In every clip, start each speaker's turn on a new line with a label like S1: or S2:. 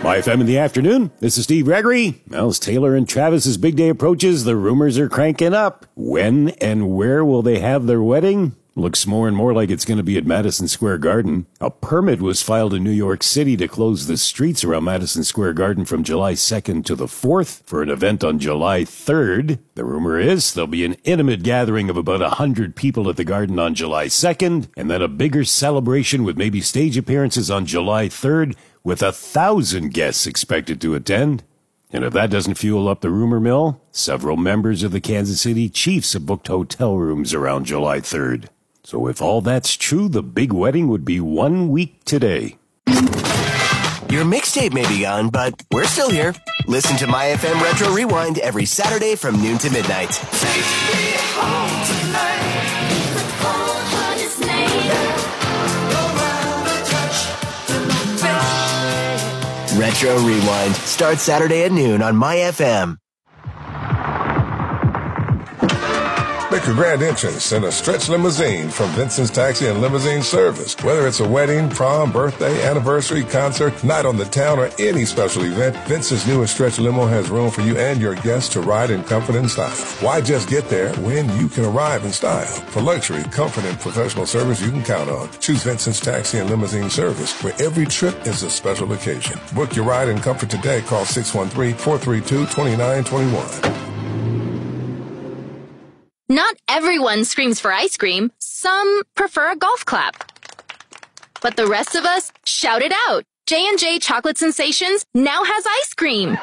S1: My FM in the afternoon. This is Steve Gregory. Well, as Taylor and Travis's big day approaches, the rumors are cranking up. When and where will they have their wedding? Looks more and more like it's going to be at Madison Square Garden. A permit was filed in New York City to close the streets around Madison Square Garden from July 2nd to the 4th for an event on July 3rd. The rumor is there'll be an intimate gathering of about 100 people at the garden on July 2nd, and then a bigger celebration with maybe stage appearances on July 3rd, with 1,000 guests expected to attend. And if that doesn't fuel up the rumor mill, several members of the Kansas City Chiefs have booked hotel rooms around July 3rd. So if all that's true, the big wedding would be 1 week today.
S2: Your mixtape may be gone, but we're still here. Listen to My FM Retro Rewind every Saturday from noon to midnight.
S3: Take me home tonight. Call his name.
S2: Retro Rewind starts Saturday at noon on My FM.
S4: Make a grand entrance in a stretch limousine from Vincent's Taxi and Limousine Service. Whether it's a wedding, prom, birthday, anniversary, concert, night on the town, or any special event, Vincent's newest stretch limo has room for you and your guests to ride in comfort and style. Why just get there when you can arrive in style? For luxury, comfort, and professional service you can count on, choose Vincent's Taxi and Limousine Service, where every trip is a special occasion. Book your ride in comfort today. Call 613-432-2921.
S5: Not everyone screams for ice cream. Some prefer a golf clap. But the rest of us shout it out. J&J Chocolate Sensations now has ice cream.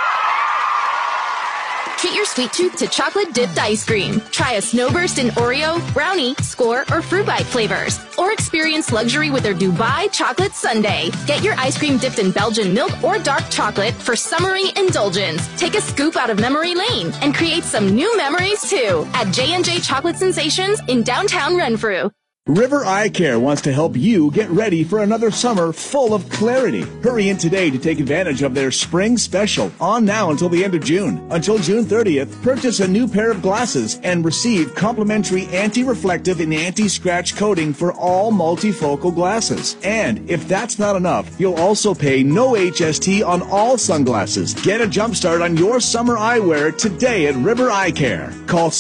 S5: Treat your sweet tooth to chocolate-dipped ice cream. Try a Snowburst in Oreo, brownie, score, or fruit bite flavors. Or experience luxury with their Dubai Chocolate Sundae. Get your ice cream dipped in Belgian milk or dark chocolate for summery indulgence. Take a scoop out of memory lane and create some new memories, too, at J&J Chocolate Sensations in downtown Renfrew.
S6: River Eye Care wants to help you get ready for another summer full of clarity. Hurry in today to take advantage of their spring special, on now until the end of June. Until June 30th, purchase a new pair of glasses and receive complimentary anti-reflective and anti-scratch coating for all multifocal glasses. And if that's not enough, you'll also pay no HST on all sunglasses. Get a jump start on your summer eyewear today at River Eye Care. Call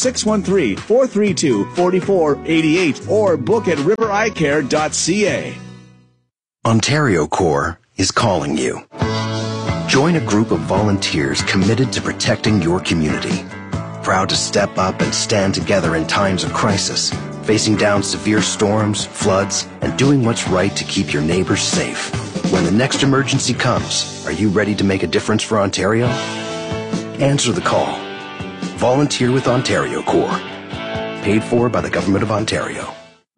S6: 613-432-4488 or book at rivereyecare.ca.
S2: Ontario Corps is calling you. Join a group of volunteers committed to protecting your community. Proud to step up and stand together in times of crisis, facing down severe storms, floods, and doing what's right to keep your neighbors safe. When the next emergency comes, are you ready to make a difference for Ontario? Answer the call. Volunteer with Ontario Corps. Paid for by the Government of Ontario.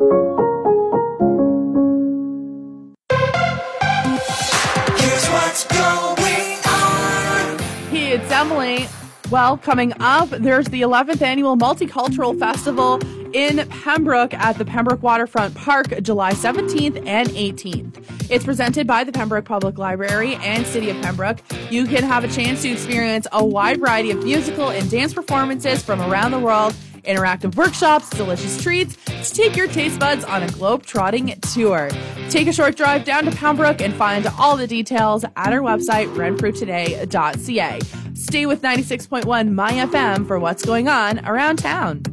S7: It's Emily. Well, coming up, there's the 11th Annual Multicultural Festival in Pembroke at the Pembroke Waterfront Park, July 17th and 18th. It's presented by the Pembroke Public Library and City of Pembroke. You can have a chance to experience a wide variety of musical and dance performances from around the world, interactive workshops, delicious treats, to take your taste buds on a globe-trotting tour. Take a short drive down to Pembroke and find all the details at our website, renfrewtoday.ca. Stay with 96.1 My FM for what's going on around town.